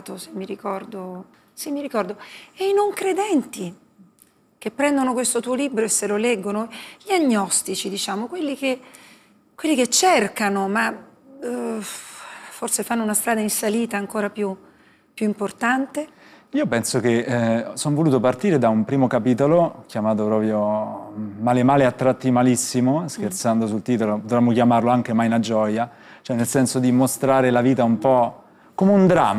stato, se mi ricordo, e i non credenti che prendono questo tuo libro e se lo leggono, gli agnostici, diciamo, quelli che cercano, ma forse fanno una strada in salita ancora più importante. Io penso che sono voluto partire da un primo capitolo chiamato proprio Male male a tratti malissimo, scherzando sul titolo, dovremmo chiamarlo anche Mai una gioia, cioè nel senso di mostrare la vita un po' come un dramma.